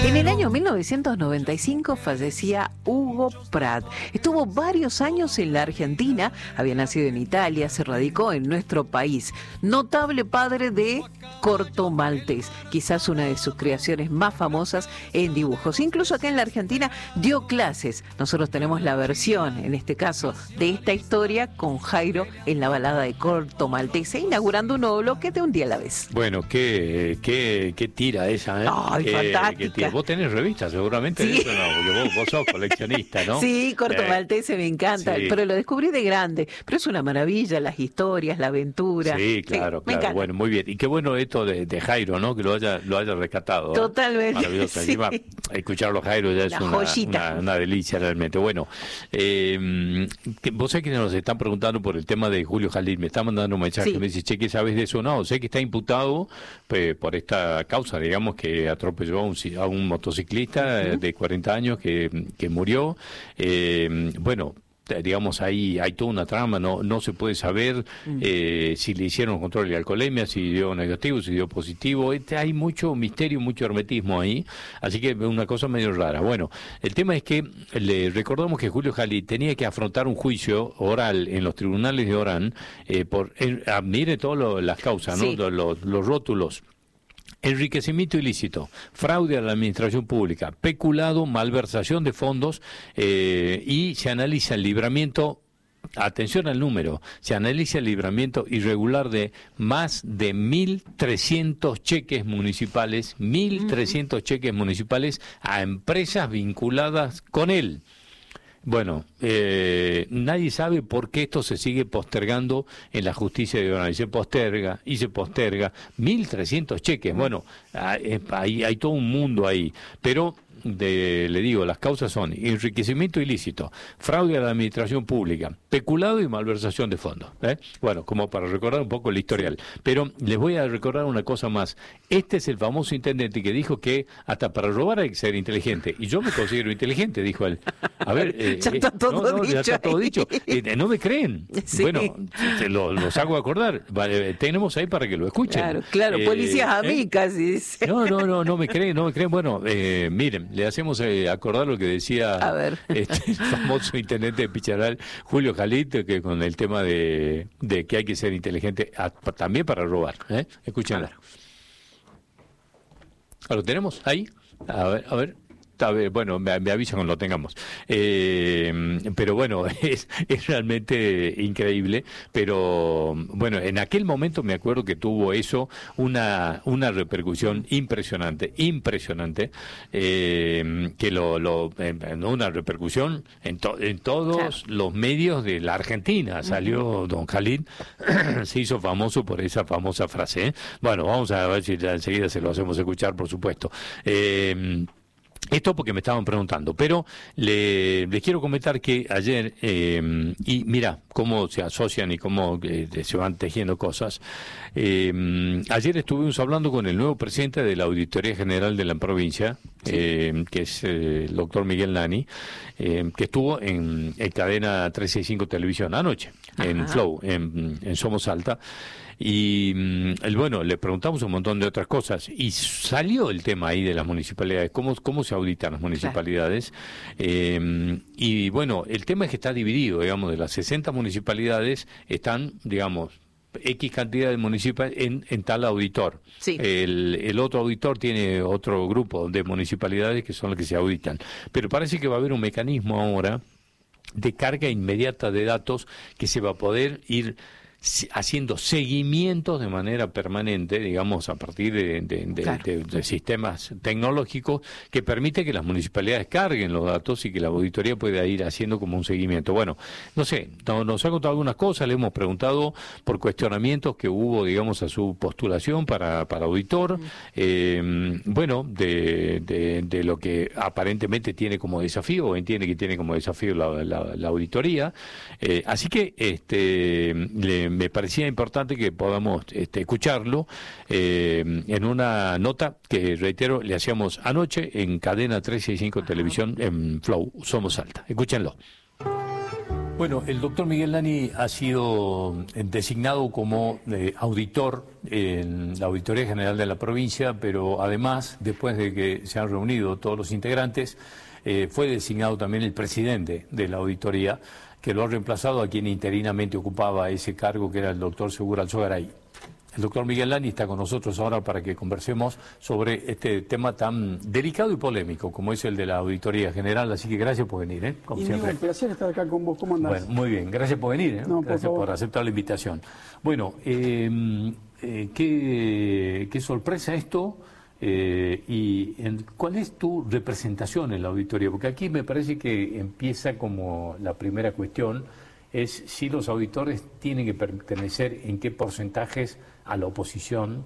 En el año 1995 fallecía Hugo Pratt. Estuvo varios años en la Argentina, había nacido en Italia, se radicó en nuestro país. Notable padre de corto maltés, quizás una de sus creaciones más famosas en dibujos. Incluso acá en la Argentina dio clases. Nosotros tenemos la versión, en este caso, de esta historia con Jairo en la balada de corto maltés, inaugurando un nuevo bloque de Un Día a la Vez. Bueno, qué tira esa, ¿eh? Ay, fantástica. Vos tenés revistas, seguramente. Sí. Eso no, porque vos sos coleccionista, ¿no? Sí, corto maltese me encanta, sí. pero lo descubrí de grande. Pero es una maravilla, las historias, la aventura. Sí, claro, me encanta. Bueno, muy bien. Y qué bueno esto de Jairo, ¿no? Que lo haya rescatado. Totalmente. Maravilloso. Sí. Encima, escucharlo a Jairo ya es una delicia realmente. Bueno, vos sabés que nos están preguntando por el tema de Julio Jalil. Me está mandando un mensaje, me dice, che, ¿qué sabes de eso? No, sé que está imputado por esta causa, digamos, que atropelló a un motociclista de 40 años que murió. Bueno, digamos, ahí hay toda una trama, no se puede saber si le hicieron control de alcoholemia, si dio negativo, si dio positivo. Hay mucho misterio, mucho hermetismo ahí, así que es una cosa medio rara. Bueno, el tema es que le recordamos que Julio Jalil tenía que afrontar un juicio oral en los tribunales de Orán mire todas las causas, ¿no? Los rótulos: enriquecimiento ilícito, fraude a la administración pública, peculado, malversación de fondos, y se analiza el libramiento, atención al número, se analiza el libramiento irregular de más de 1.300 cheques municipales, 1.300 cheques municipales a empresas vinculadas con él. Bueno, nadie sabe por qué esto se sigue postergando en la justicia de Orán. Y se posterga, 1.300 cheques. Bueno, hay todo un mundo ahí. Pero, le digo, las causas son enriquecimiento ilícito, fraude a la administración pública, peculado y malversación de fondos. Bueno, como para recordar un poco el historial. Pero les voy a recordar una cosa más. Este es el famoso intendente que dijo que hasta para robar hay que ser inteligente. Y yo me considero inteligente, dijo él. A ver, ya está todo dicho. Ya está todo dicho. No me creen. Sí. Bueno, los hago acordar. Vale, tenemos ahí para que lo escuchen. Claro, policías amigas. No me creen. Bueno, miren, le hacemos acordar lo que decía el famoso intendente de Picharal, Julio Jalil, que con el tema de que hay que ser inteligente también para robar. Escúchenlo. ¿Lo tenemos ahí? A ver. Bueno, me avisa cuando lo tengamos. Pero bueno, es realmente increíble. Pero bueno, en aquel momento me acuerdo que tuvo eso una repercusión impresionante. Una repercusión en todos los medios de la Argentina. Salió don Jalil, se hizo famoso por esa famosa frase. Bueno, vamos a ver si enseguida se lo hacemos escuchar, por supuesto. Esto porque me estaban preguntando, pero les quiero comentar que ayer, y mira cómo se asocian y cómo se van tejiendo cosas, ayer estuvimos hablando con el nuevo presidente de la Auditoría General de la provincia, que es el doctor Miguel Nani, que estuvo en Cadena 365 Televisión anoche, en Flow, en Somos Salta. Y bueno, le preguntamos un montón de otras cosas y salió el tema ahí de las municipalidades, cómo se auditan las municipalidades. Y bueno, el tema es que está dividido, digamos, de las 60 municipalidades están, digamos, X cantidad de municipios en tal auditor. Sí. El otro auditor tiene otro grupo de municipalidades que son las que se auditan. Pero parece que va a haber un mecanismo ahora de carga inmediata de datos que se va a poder ir haciendo seguimientos de manera permanente, digamos, a partir de sistemas tecnológicos que permite que las municipalidades carguen los datos y que la auditoría pueda ir haciendo como un seguimiento. Bueno, no sé, nos ha contado algunas cosas, le hemos preguntado por cuestionamientos que hubo, digamos, a su postulación para auditor, bueno, de lo que aparentemente tiene como desafío, o entiende que tiene como desafío la auditoría, así que me parecía importante que podamos escucharlo en una nota que, reitero, le hacíamos anoche en Cadena 365 Televisión en Flow, Somos Salta. Escúchenlo. Bueno, el doctor Miguel Lani ha sido designado como auditor en la Auditoría General de la provincia, pero además, después de que se han reunido todos los integrantes, fue designado también el presidente de la auditoría, que lo ha reemplazado a quien interinamente ocupaba ese cargo, que era el doctor Segura Alzogaray. El doctor Miguel Lani está con nosotros ahora para que conversemos sobre este tema tan delicado y polémico como es el de la Auditoría General, así que gracias por venir, como siempre. Un placer estar acá con vos, ¿cómo andás? Bueno, muy bien, gracias por venir, No, gracias por aceptar la invitación. Bueno, qué sorpresa esto, ¿cuál es tu representación en la auditoría? Porque aquí me parece que empieza como la primera cuestión, es si los auditores tienen que pertenecer en qué porcentajes a la oposición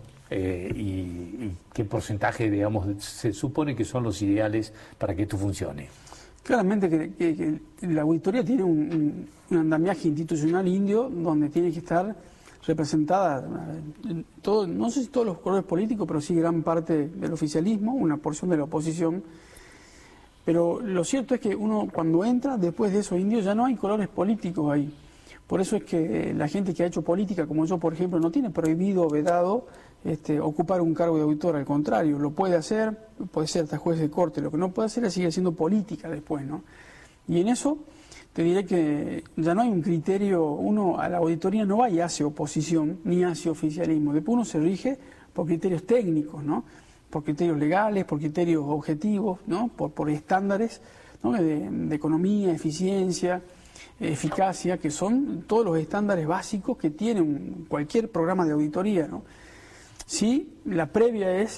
y qué porcentaje, digamos, se supone que son los ideales para que esto funcione. Claramente que la auditoría tiene un andamiaje institucional indio donde tiene que estar representada todo, no sé si todos los colores políticos, pero sí gran parte del oficialismo, una porción de la oposición. Pero lo cierto es que uno cuando entra, después de esos indios, ya no hay colores políticos ahí. Por eso es que la gente que ha hecho política, como yo, por ejemplo, no tiene prohibido o vedado ocupar un cargo de auditor. Al contrario, lo puede hacer, puede ser hasta juez de corte. Lo que no puede hacer es seguir haciendo política después, ¿no? Y en eso te diré que ya no hay un criterio, uno a la auditoría no va y hace oposición, ni hace oficialismo. Después uno se rige por criterios técnicos, ¿no? Por criterios legales, por criterios objetivos, ¿no? Por estándares, ¿no? de economía, eficiencia, eficacia, que son todos los estándares básicos que tiene cualquier programa de auditoría, ¿no? Sí, la previa es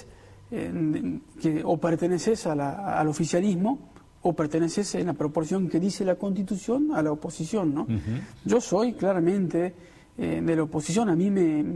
que o perteneces al oficialismo o perteneces en la proporción que dice la Constitución a la oposición, ¿no? Yo soy claramente de la oposición. A mí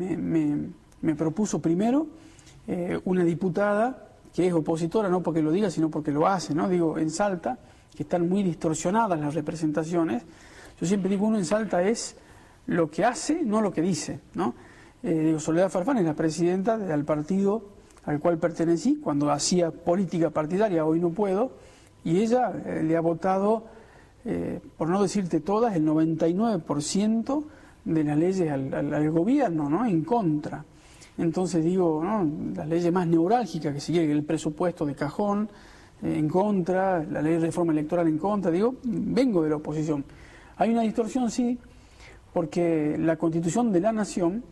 me propuso primero una diputada que es opositora, no porque lo diga, sino porque lo hace, ¿no? Digo, en Salta, que están muy distorsionadas las representaciones. Yo siempre digo, uno en Salta es lo que hace, no lo que dice, ¿no? Digo, Soledad Farfán es la presidenta del partido al cual pertenecí cuando hacía política partidaria, hoy no puedo, y ella le ha votado, por no decirte todas, el 99% de las leyes al gobierno, ¿no? En contra. Entonces digo, ¿no? Las leyes más neurálgicas, que sigue el presupuesto de cajón, en contra, la ley de reforma electoral en contra, digo, vengo de la oposición. Hay una distorsión, sí, porque la Constitución de la Nación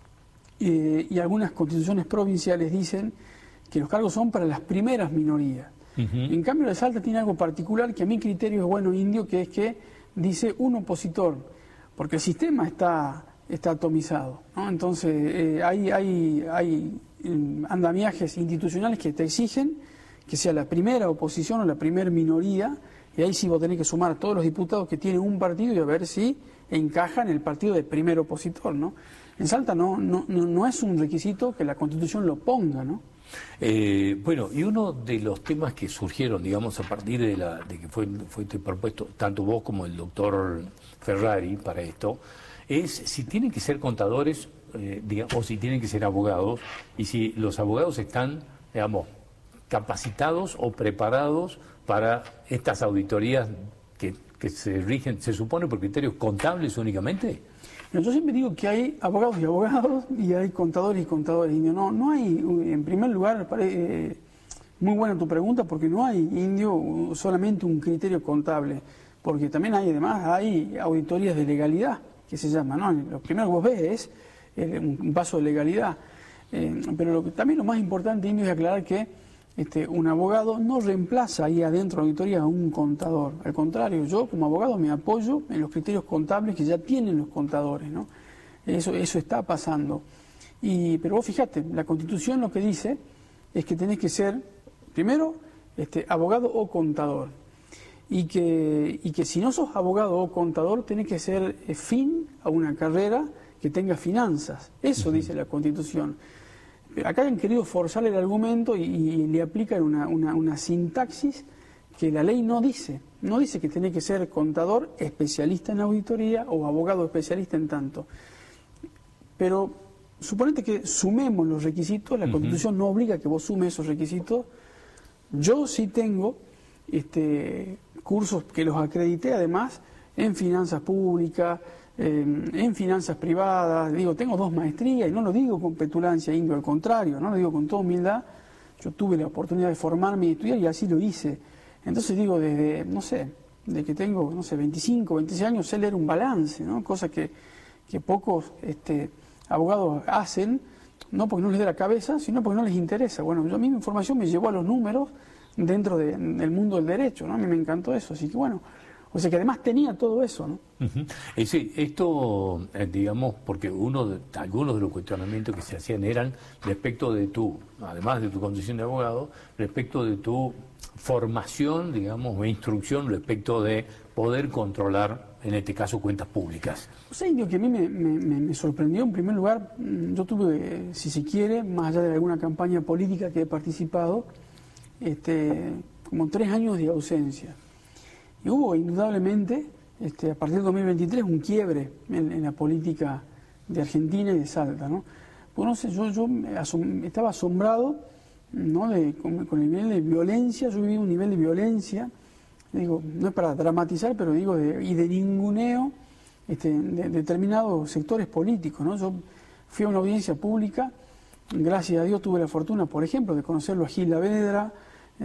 y algunas constituciones provinciales dicen que los cargos son para las primeras minorías. En cambio, la de Salta tiene algo particular que a mi criterio es bueno indio, que es que dice un opositor, porque el sistema está atomizado, ¿no? Entonces hay andamiajes institucionales que te exigen que sea la primera oposición o la primera minoría, y ahí sí vos tenés que sumar a todos los diputados que tienen un partido y a ver si encajan en el partido del primer opositor, ¿no? En Salta no es un requisito que la Constitución lo ponga, ¿no? Bueno, y uno de los temas que surgieron, digamos, a partir de que fue propuesto tanto vos como el doctor Ferrari para esto, es si tienen que ser contadores o si tienen que ser abogados, y si los abogados están, digamos, capacitados o preparados para estas auditorías que se rigen, se supone, por criterios contables únicamente. Yo siempre digo que hay abogados y abogados y hay contadores y contadores indios. No hay, en primer lugar, muy buena tu pregunta, porque no hay indio solamente un criterio contable, porque también hay auditorías de legalidad, que se llama, ¿no? Lo primero que vos ves es un paso de legalidad. Pero también lo más importante, indio, es aclarar que un abogado no reemplaza ahí adentro de la auditoría a un contador. Al contrario, yo como abogado me apoyo en los criterios contables que ya tienen los contadores, ¿no? Eso está pasando. Pero vos fíjate, la Constitución lo que dice es que tenés que ser, primero, abogado o contador. Y que si no sos abogado o contador, tenés que ser fin a una carrera que tenga finanzas. Eso dice la Constitución. Acá han querido forzar el argumento y le aplican una sintaxis que la ley no dice. No dice que tiene que ser contador especialista en auditoría o abogado especialista en tanto. Pero suponete que sumemos los requisitos, la Constitución no obliga a que vos sumes esos requisitos. Yo sí tengo cursos que los acredité, además, en finanzas públicas, en finanzas privadas. Digo, tengo 2 maestrías y no lo digo con petulancia, Indio, al contrario, no lo digo con toda humildad. Yo tuve la oportunidad de formarme y estudiar y así lo hice. Entonces digo, desde, no sé, de que tengo, no sé, 25, 26 años, sé leer un balance, ¿no? Cosa que pocos abogados hacen, no porque no les dé la cabeza, sino porque no les interesa. Bueno, yo a mí mi información me llevó a los números dentro del mundo del derecho, ¿no? A mí me encantó eso, así que bueno, o sea que además tenía todo eso, ¿no? Sí, esto, digamos, porque algunos de los cuestionamientos que se hacían eran respecto de además de tu condición de abogado, respecto de tu formación, digamos, o instrucción respecto de poder controlar, en este caso, cuentas públicas. O sea, Indio, que a mí me sorprendió, en primer lugar, yo tuve, si se quiere, más allá de alguna campaña política que he participado, como 3 años de ausencia. Y hubo indudablemente, a partir del 2023, un quiebre en la política de Argentina y de Salta, ¿no? Pues no sé, yo estaba asombrado, ¿no? con el nivel de violencia. Yo viví un nivel de violencia, digo, no es para dramatizar, pero digo, y de ninguneo de determinados sectores políticos, ¿no? Yo fui a una audiencia pública, gracias a Dios tuve la fortuna, por ejemplo, de conocerlo a Gil Lavedra,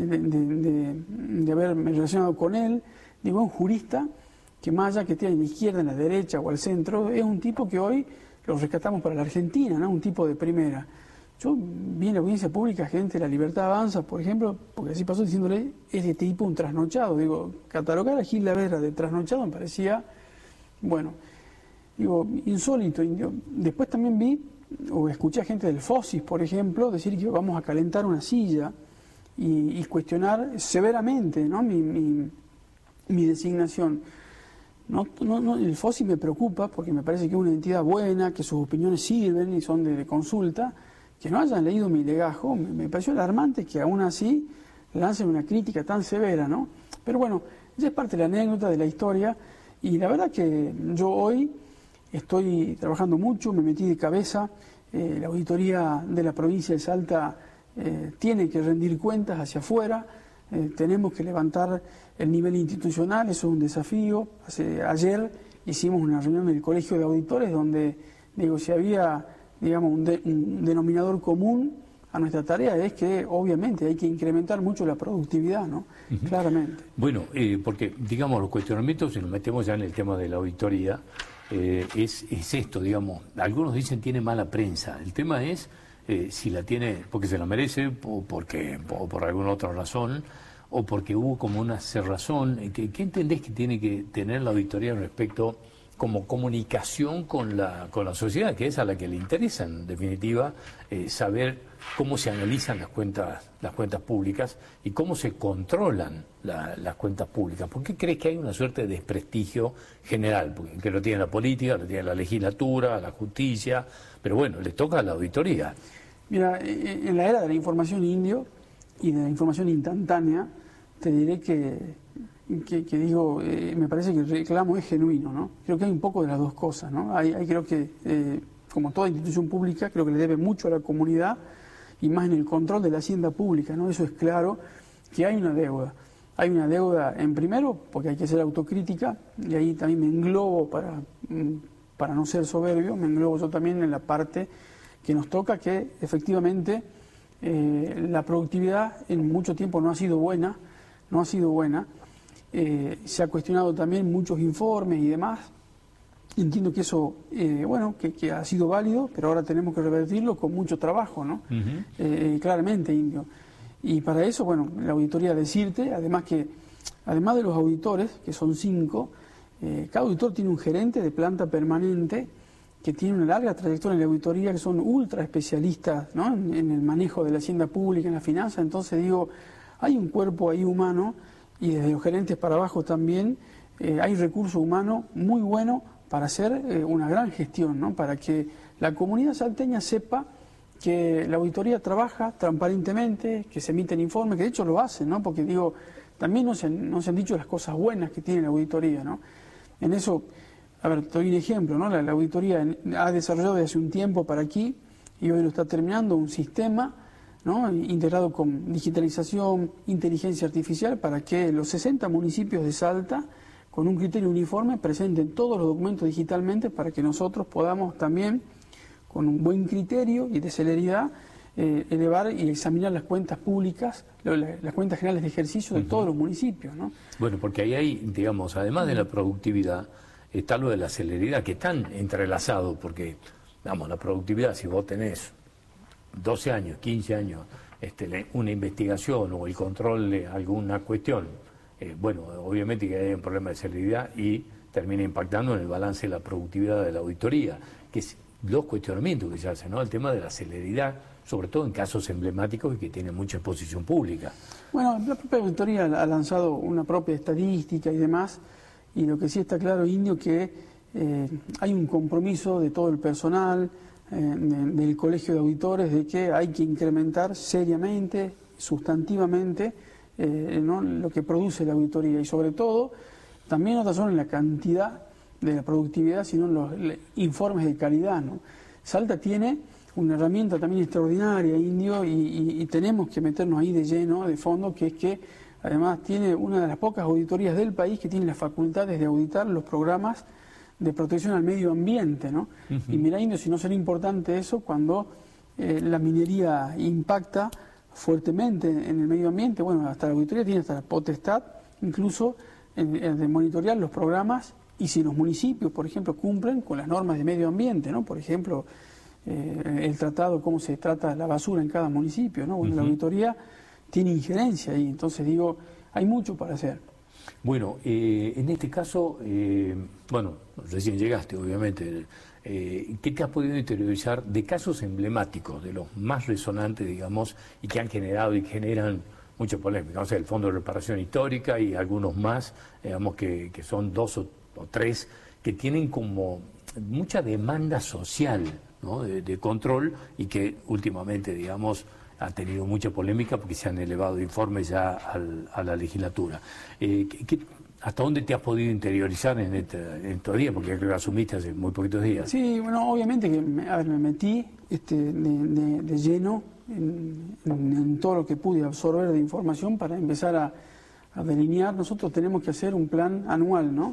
de haberme relacionado con él. Digo, un jurista que más allá que esté a la izquierda, en la derecha o al centro, es un tipo que hoy lo rescatamos para la Argentina, ¿no? Un tipo de primera. Yo vi en la audiencia pública gente de La Libertad Avanza, por ejemplo, porque así pasó diciéndole, este tipo un trasnochado. Digo, catalogar a Gil Lavedra de trasnochado me parecía, bueno, digo, insólito. Después también vi, o escuché a gente del FOSIS, por ejemplo, decir que vamos a calentar una silla y cuestionar severamente, ¿no? mi designación. No, el FOSI me preocupa porque me parece que es una entidad buena, que sus opiniones sirven y son de consulta. Que no hayan leído mi legajo, me pareció alarmante que aún así lancen una crítica tan severa, ¿no? Pero bueno, ya es parte de la anécdota, de la historia, y la verdad que yo hoy estoy trabajando mucho, me metí de cabeza. La auditoría de la provincia de Salta tiene que rendir cuentas hacia afuera. Tenemos que levantar el nivel institucional, eso es un desafío. Ayer hicimos una reunión en el Colegio de Auditores donde, digo, si había, digamos, un denominador común a nuestra tarea es que obviamente hay que incrementar mucho la productividad, ¿no? Claramente. Bueno, porque, digamos, los cuestionamientos, si nos metemos ya en el tema de la auditoría, es esto, digamos, algunos dicen tiene mala prensa. El tema es si la tiene porque se la merece o por alguna otra razón o porque hubo como una cerrazón. ¿Qué entendés que tiene que tener la auditoría respecto como comunicación con la sociedad, que es a la que le interesa en definitiva saber cómo se analizan las cuentas públicas y cómo se controlan las cuentas públicas? ¿Por qué crees que hay una suerte de desprestigio general? Porque lo tiene la política, lo tiene la legislatura, la justicia, pero bueno, les toca a la auditoría. Mira, en la era de la información indio y de la información instantánea, te diré que digo, me parece que el reclamo es genuino, ¿no? Creo que hay un poco de las dos cosas, ¿no? Creo que, como toda institución pública, creo que le debe mucho a la comunidad y más en el control de la hacienda pública, ¿no? Eso es claro, que hay una deuda. Hay una deuda, en primero, porque hay que hacer autocrítica, y ahí también me englobo, para no ser soberbio, me englobo yo también en la parte que nos toca, que efectivamente la productividad en mucho tiempo no ha sido buena. Se ha cuestionado también muchos informes y demás. Entiendo que eso, que ha sido válido, pero ahora tenemos que revertirlo con mucho trabajo, ¿no? Claramente, Indio. Y para eso, bueno, la auditoría decirte, además de los auditores, que son 5, cada auditor tiene un gerente de planta permanente que tiene una larga trayectoria en la auditoría, que son ultra especialistas, ¿no? en el manejo de la hacienda pública, en la finanza. Entonces digo, hay un cuerpo ahí humano, y desde los gerentes para abajo también hay recurso humano muy bueno para hacer una gran gestión, ¿no? Para que la comunidad salteña sepa que la auditoría trabaja transparentemente, que se emiten informes, que de hecho lo hacen, ¿no? Porque digo, también no se han dicho las cosas buenas que tiene la auditoría, ¿no? En eso, a ver, te doy un ejemplo, ¿no? La auditoría ha desarrollado desde hace un tiempo para aquí, y hoy lo está terminando, un sistema, ¿no? Integrado con digitalización, inteligencia artificial, para que los 60 municipios de Salta, con un criterio uniforme, presenten todos los documentos digitalmente para que nosotros podamos también, con un buen criterio y de celeridad, elevar y examinar las cuentas públicas, las cuentas generales de ejercicio de todos los municipios, ¿no? Bueno, porque ahí hay, digamos, además de la productividad, está lo de la celeridad, que están entrelazados, porque, vamos, la productividad, si vos tenés 12 años, 15 años, una investigación o el control de alguna cuestión, bueno, obviamente que hay un problema de celeridad y termina impactando en el balance de la productividad de la auditoría, que es los cuestionamientos que se hacen, ¿no? El tema de la celeridad, sobre todo en casos emblemáticos y que tienen mucha exposición pública. Bueno, la propia auditoría ha lanzado una propia estadística y demás, y lo que sí está claro, Indio, que hay un compromiso de todo el personal, del Colegio de Auditores, de que hay que incrementar seriamente, sustantivamente, ¿no?, lo que produce la auditoría, y sobre todo, también no tan solo en la cantidad de la productividad, sino en los informes de calidad, ¿no? Salta tiene una herramienta también extraordinaria, Indio, y tenemos que meternos ahí de lleno, de fondo, que es que además tiene una de las pocas auditorías del país que tiene las facultades de auditar los programas de protección al medio ambiente, ¿no? Y mira, Indio, si no será importante eso cuando la minería impacta fuertemente en el medio ambiente. Bueno, hasta la auditoría tiene hasta la potestad, incluso, de monitorear los programas y si los municipios, por ejemplo, cumplen con las normas de medio ambiente, ¿no? Por ejemplo, el tratado, cómo se trata la basura en cada municipio, ¿no? Bueno, la auditoría tiene injerencia ahí, entonces digo, hay mucho para hacer. Bueno, en este caso, bueno, recién llegaste, obviamente, ¿qué te has podido interiorizar de casos emblemáticos, de los más resonantes, digamos, y que han generado y generan mucha polémica? O sea, el Fondo de Reparación Histórica y algunos más, digamos, que son 2 o 3, que tienen como mucha demanda social, ¿no?, de control, y que últimamente, digamos, ha tenido mucha polémica porque se han elevado informes ya a la legislatura. ¿Hasta dónde te has podido interiorizar en estos días? Porque creo que asumiste hace muy poquitos días. Sí, bueno, obviamente que me metí de lleno en todo lo que pude absorber de información para empezar a delinear. Nosotros tenemos que hacer un plan anual, ¿no?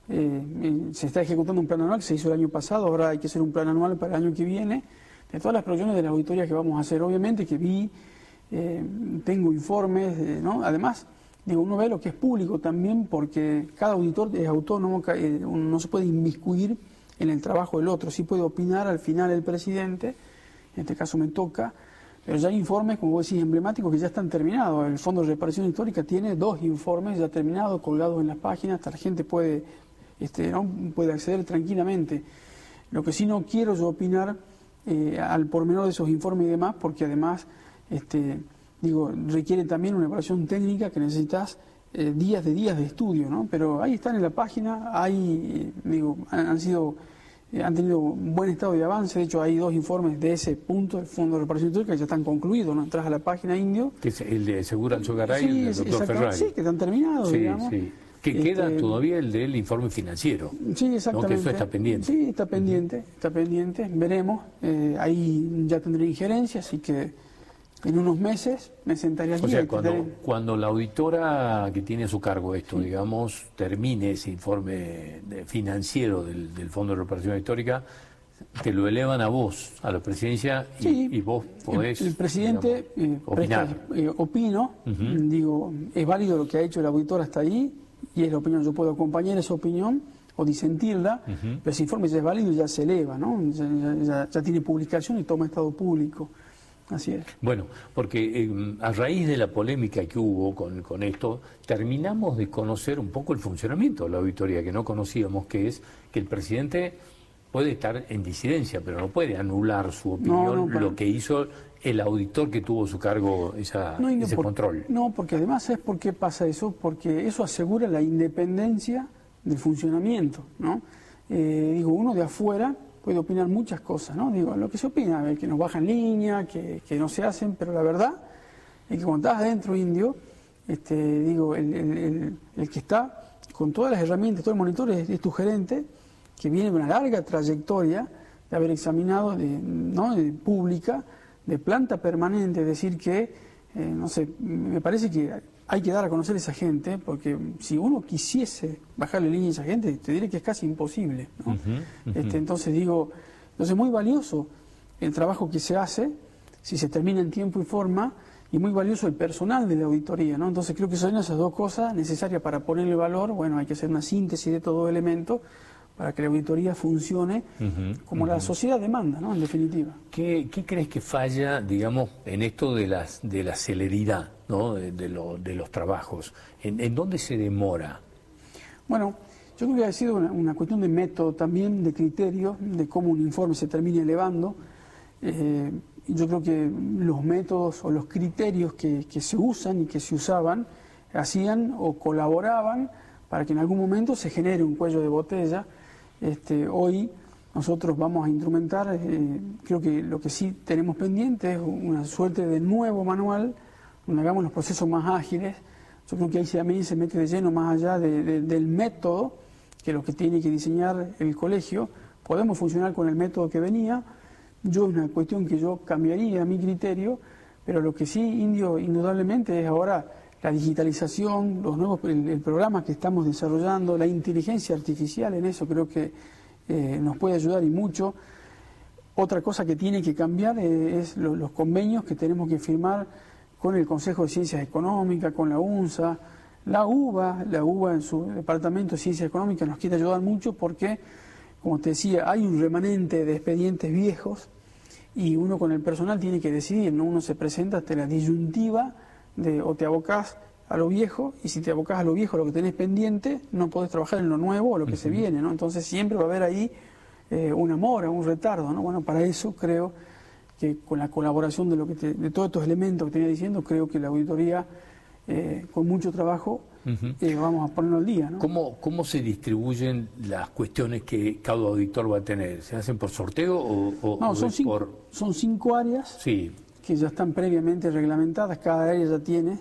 Se está ejecutando un plan anual que se hizo el año pasado, ahora hay que hacer un plan anual para el año que viene, de todas las proyecciones de las auditorías que vamos a hacer. Obviamente que tengo informes, ¿no? Además, digo, uno ve lo que es público también, porque cada auditor es autónomo, no se puede inmiscuir en el trabajo del otro, sí puede opinar al final el presidente, en este caso me toca, pero ya hay informes, como vos decís, emblemáticos que ya están terminados. El Fondo de Reparación Histórica tiene 2 informes ya terminados, colgados en las páginas, hasta la gente puede acceder tranquilamente. Lo que sí no quiero yo opinar al pormenor de esos informes y demás, porque además requiere también una evaluación técnica que necesitas días de estudio, ¿no? Pero ahí están en la página, han tenido un buen estado de avance. De hecho, hay 2 informes de ese punto del Fondo de Reparación Histórica que ya están concluidos, ¿no? Entras a la página, Indio. Que es el de Segura Alzogaray y el del doctor Ferrari. Sí, que están terminados, digamos. Sí. Que queda todavía el del informe financiero. Sí, exactamente. ¿No? Que eso está pendiente. Sí, está pendiente, veremos. Ahí ya tendré injerencia, así que en unos meses me sentaré aquí. O sea, cuando la auditora que tiene a su cargo esto, digamos, termine ese informe financiero del Fondo de Reparación Histórica, te lo elevan a vos, a la presidencia, y vos podés... El presidente, opinar. Opino, digo, es válido lo que ha hecho el auditor hasta ahí, y es la opinión, yo puedo acompañar esa opinión o disentirla, pero ese informe ya es válido y ya se eleva, ¿no? Ya tiene publicación y toma estado público. Así es. Bueno, porque a raíz de la polémica que hubo con esto, terminamos de conocer un poco el funcionamiento de la auditoría, que no conocíamos, que es que el presidente puede estar en disidencia, pero no puede anular su opinión, lo que hizo el auditor que tuvo a su cargo ese control. No, porque además, ¿sabes por qué pasa eso? Porque eso asegura la independencia del funcionamiento, ¿no? Uno de afuera puede opinar muchas cosas, ¿no? Digo, lo que se opina, que nos bajan línea, que no se hacen, pero la verdad es que cuando estás adentro, Indio, el que está con todas las herramientas, todo el monitor es tu gerente, que viene de una larga trayectoria de haber examinado de pública, de planta permanente, es decir, que no sé, me parece que hay que dar a conocer a esa gente, porque si uno quisiese bajarle línea a esa gente, te diré que es casi imposible, ¿no? Entonces digo, es muy valioso el trabajo que se hace, si se termina en tiempo y forma, y muy valioso el personal de la auditoría, ¿no? Entonces creo que son esas dos cosas necesarias para ponerle valor. Bueno, hay que hacer una síntesis de todo elemento para que la auditoría funcione como la sociedad demanda, ¿no? En definitiva. ¿Qué crees que falla, digamos, en esto de la celeridad, ¿no? de los trabajos? ¿En dónde se demora? Bueno, yo creo que ha sido una cuestión de método también, de criterio, de cómo un informe se termina elevando. Yo creo que los métodos o los criterios que se usan y que se usaban hacían o colaboraban para que en algún momento se genere un cuello de botella. Hoy nosotros vamos a instrumentar, creo que lo que sí tenemos pendiente es una suerte de nuevo manual donde hagamos los procesos más ágiles. Yo creo que ahí también se mete de lleno más allá del método, que es lo que tiene que diseñar el colegio. Podemos funcionar con el método que venía. Yo es una cuestión que yo cambiaría a mi criterio, pero lo que sí, Indio, indudablemente es ahora la digitalización, los nuevos el programa que estamos desarrollando, la inteligencia artificial, en eso creo que nos puede ayudar y mucho. Otra cosa que tiene que cambiar es los convenios que tenemos que firmar con el Consejo de Ciencias Económicas, con la UNSA, la UBA en su departamento de Ciencias Económicas nos quiere ayudar mucho porque, como te decía, hay un remanente de expedientes viejos y uno con el personal tiene que decidir, ¿no? Uno se presenta ante la disyuntiva de o te abocás a lo viejo, y si te abocás a lo viejo, lo que tenés pendiente, no podés trabajar en lo nuevo o lo que se viene, ¿no? Entonces siempre va a haber ahí una mora, un retardo, ¿no? Bueno, para eso creo que con la colaboración de todos estos elementos que tenía diciendo, creo que la auditoría, con mucho trabajo, vamos a ponerlo al día, ¿no? ¿Cómo se distribuyen las cuestiones que cada auditor va a tener? ¿Se hacen por sorteo o no, son 5 áreas. Sí. Que ya están previamente reglamentadas, cada área ya tiene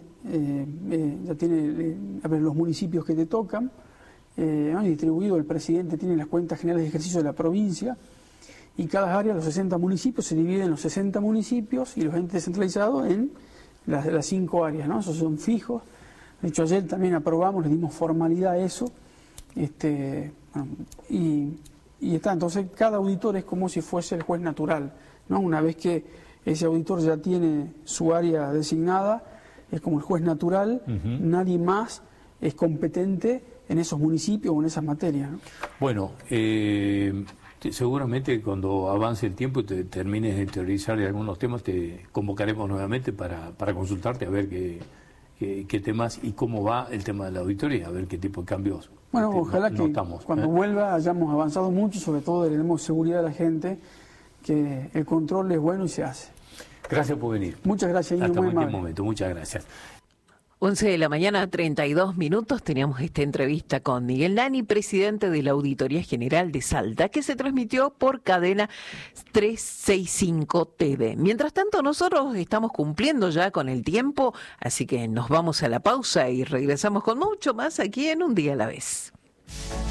los municipios que te tocan, distribuido, el presidente tiene las cuentas generales de ejercicio de la provincia, y cada área, los 60 municipios, se dividen en los 60 municipios y los entes descentralizados en las 5 áreas, ¿no? Esos son fijos. De hecho, ayer también aprobamos, le dimos formalidad a eso, y está. Entonces, cada auditor es como si fuese el juez natural, ¿no? Una vez que ese auditor ya tiene su área designada, es como el juez natural, nadie más es competente en esos municipios o en esas materias, ¿no? Bueno, seguramente cuando avance el tiempo y te termines de teorizar de algunos temas, te convocaremos nuevamente para consultarte a ver qué temas y cómo va el tema de la auditoría, a ver qué tipo de cambios. Bueno, ojalá que cuando vuelva hayamos avanzado mucho, sobre todo tenemos seguridad de la gente, que el control es bueno y se hace. Gracias por venir. Muchas gracias, Indio. Hasta cualquier momento, muchas gracias. 11 de la mañana, 32 minutos, teníamos esta entrevista con Miguel Lani, presidente de la Auditoría General de Salta, que se transmitió por Cadena 365 TV. Mientras tanto, nosotros estamos cumpliendo ya con el tiempo, así que nos vamos a la pausa y regresamos con mucho más aquí en Un Día a la Vez.